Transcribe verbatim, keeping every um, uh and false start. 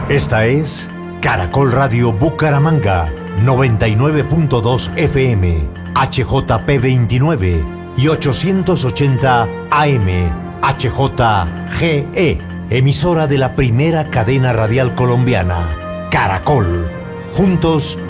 Esta es Caracol Radio Bucaramanga, noventa y nueve punto dos F M, H J P veintinueve y ochocientos ochenta A M, H J G E, emisora de la primera cadena radial colombiana, Caracol. Juntos